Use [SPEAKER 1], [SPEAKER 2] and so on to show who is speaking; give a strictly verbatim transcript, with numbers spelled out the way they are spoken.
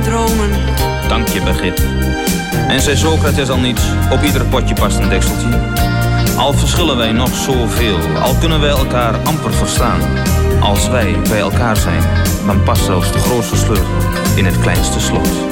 [SPEAKER 1] dromen.
[SPEAKER 2] Dank je, Begit. En zei Socrates al niet, op ieder potje past een dekseltje. Al verschillen wij nog zoveel, al kunnen wij elkaar amper verstaan. Als wij bij elkaar zijn, dan past zelfs de grootste sleutel in het kleinste slot.